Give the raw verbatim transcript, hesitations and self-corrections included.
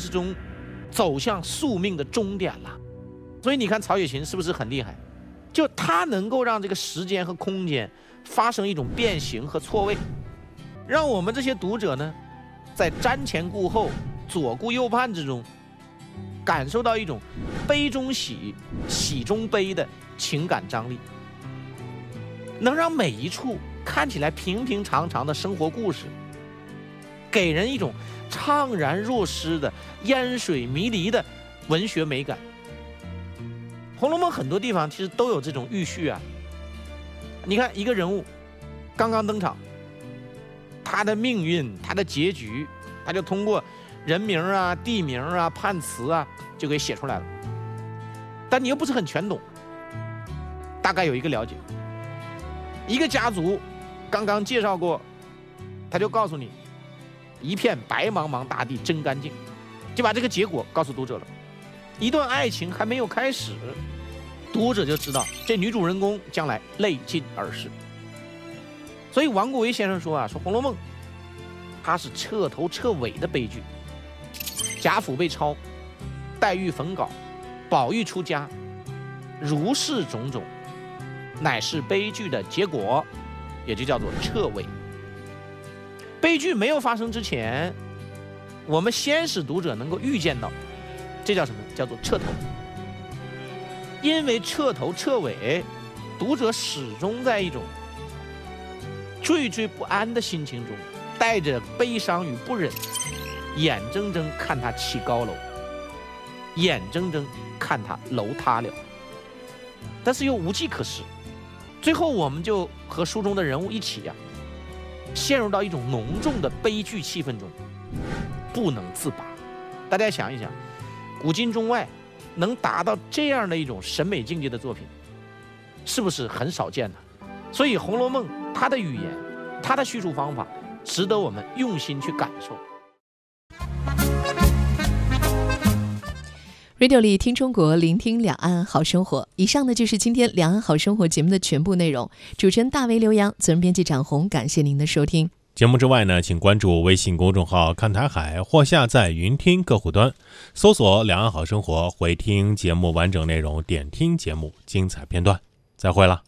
之中走向宿命的终点了。所以你看曹雪芹是不是很厉害？就他能够让这个时间和空间发生一种变形和错位，让我们这些读者呢，在瞻前顾后、左顾右盼之中，感受到一种悲中喜、喜中悲的情感张力，能让每一处看起来平平常常的生活故事，给人一种怅然若失的烟水迷离的文学美感。《红楼梦》很多地方其实都有这种寓序啊。你看一个人物刚刚登场，他的命运、他的结局，他就通过人名啊、地名啊、判词啊就给写出来了。但你又不是很全懂，大概有一个了解。一个家族刚刚介绍过，他就告诉你一片白茫茫大地真干净，就把这个结果告诉读者了。一段爱情还没有开始，读者就知道这女主人公将来泪尽而逝。所以王国维先生说啊，说《红楼梦》它是彻头彻尾的悲剧。贾府被抄，黛玉焚稿，宝玉出家，如是种种，乃是悲剧的结果，也就叫做彻尾。悲剧没有发生之前，我们先使读者能够预见到，这叫什么？叫做彻头。因为彻头彻尾，读者始终在一种惴惴不安的心情中，带着悲伤与不忍，眼睁睁看他起高楼，眼睁睁看他楼塌了，但是又无计可施。最后我们就和书中的人物一起呀、啊，陷入到一种浓重的悲剧气氛中，不能自拔。大家想一想，古今中外能达到这样的一种审美境界的作品，是不是很少见呢？所以《红楼梦》它的语言、它的叙述方法，值得我们用心去感受。 Radio 里听中国，聆听两岸好生活。以上呢就是今天两岸好生活节目的全部内容。主持人大为刘洋，责任编辑展红，感谢您的收听。 节目之外呢，请关注微信公众号看台海或下载云听客户端，搜索两岸好生活，回听节目完整内容，点听节目精彩片段。再会了。